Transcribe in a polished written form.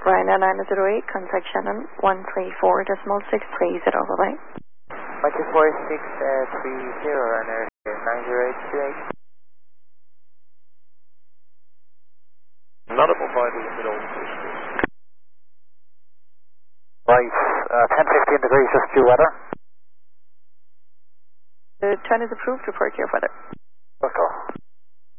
Ryanair 908, contact Shannon 134.630, bye-bye. 124.630, Ryanair 90828. Notable vital in middle position. Right, 10-15 degrees, just due weather. The turn is approved, report your weather. Okay.